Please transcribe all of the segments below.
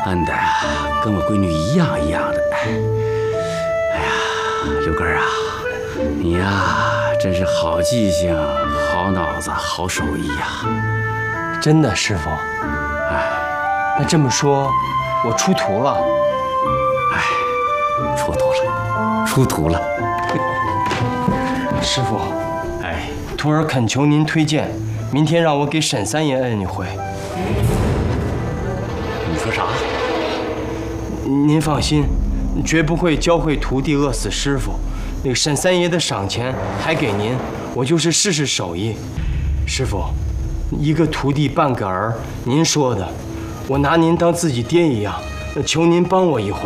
摁的跟我闺女一样一样的。哎呀，刘根啊，你呀真是好记性、好脑子、好手艺呀！ 真的，师傅。 哎， 那这么说，我出徒了。 哎，出徒了，出徒了。 师傅， 哎， 徒儿恳求您推荐，明天让我给沈三爷摁一回。 你说啥？ 您放心，绝不会教会徒弟饿死师傅。那个沈三爷的赏钱还给您，我就是试试手艺。师傅，一个徒弟半个儿，您说的，我拿您当自己爹一样，求您帮我一回。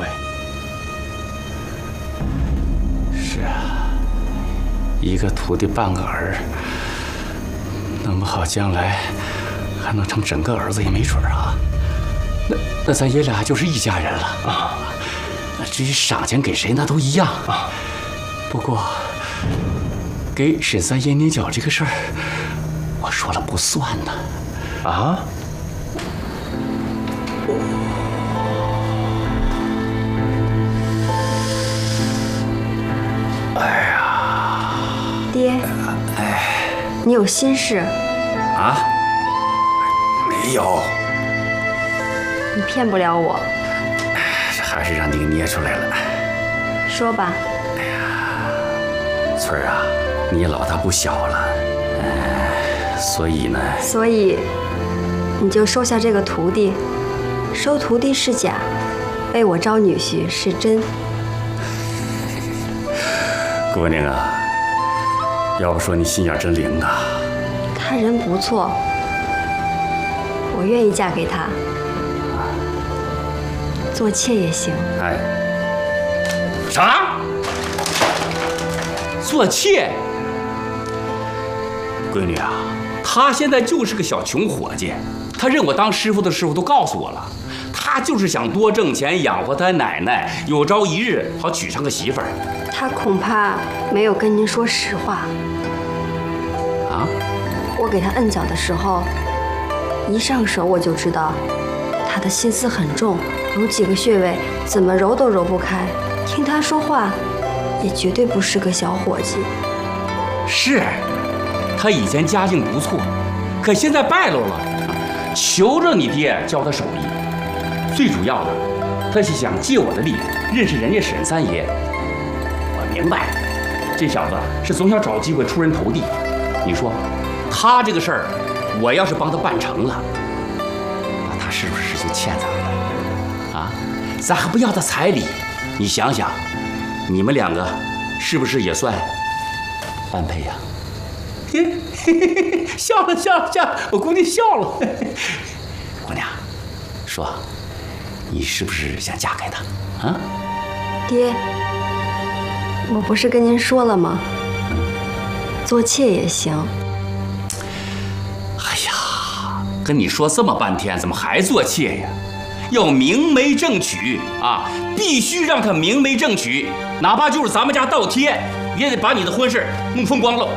是啊，一个徒弟半个儿，弄不好将来还能成整个儿子也没准啊。那咱爷俩就是一家人了啊。至于赏钱给谁，那都一样啊。不过，给沈三爷捏脚这个事儿，我说了不算呢。 啊？ 哎呀， 爹，你有心事？ 啊？没有， 你骗不了我。 还是让你给捏出来了。 说吧。 翠儿啊，你也老大不小了，所以呢， 所以你就收下这个徒弟，收徒弟是假，被我招女婿是真。 姑娘啊，要不说你心眼真灵啊。 他人不错，我愿意嫁给他，做妾也行。 哎，啥？做妾？闺女啊，他现在就是个小穷伙计，他认我当师傅的时候都告诉我了，他就是想多挣钱养活他奶奶，有朝一日好娶上个媳妇儿。 他恐怕没有跟您说实话。 啊？ 我给他摁脚的时候，一上手我就知道他的心思很重，有几个穴位怎么揉都揉不开。听他说话，也绝对不是个小伙计。 是，他以前家境不错，可现在败落了，求着你爹教他手艺。最主要的，他是想借我的力认识人家沈三爷。我明白，这小子是总想找机会出人头地。你说，他这个事儿，我要是帮他办成了，那他是不是就欠咱们了？啊，咱还不要他彩礼，你想想，你们两个是不是也算般配呀？笑了，我姑娘笑了。姑娘，说，你是不是想嫁给他？啊？ 爹，我不是跟您说了吗？做妾也行。 哎呀，跟你说这么半天，怎么还做妾呀？要明媒正娶啊！必须让他明媒正娶，哪怕就是咱们家倒贴，也得把你的婚事弄风光喽。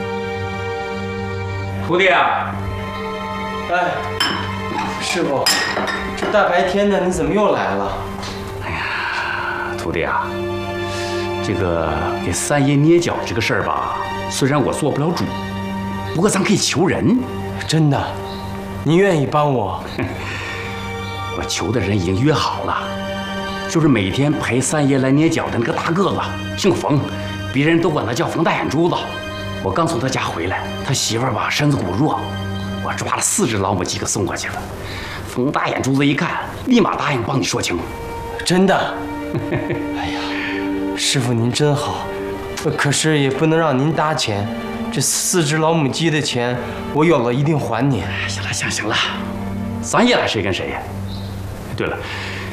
徒弟啊， 哎，师傅，这大白天的你怎么又来了？ 哎呀，徒弟啊，这个给三爷捏脚这个事儿吧，虽然我做不了主，不过咱可以求人。 真的，您愿意帮我？ 我求的人已经约好了，就是每天陪三爷来捏脚的那个大个子，姓冯，别人都管他叫冯大眼珠子。我刚从他家回来，他媳妇儿吧身子骨弱，我抓了4只老母鸡给送过去了。冯大眼珠子一看，立马答应帮你说情。 真的？哎呀，师傅您真好，可是也不能让您搭钱，这4只老母鸡的钱，我有了一定还您。 行了，咱爷俩谁跟谁呀？对了，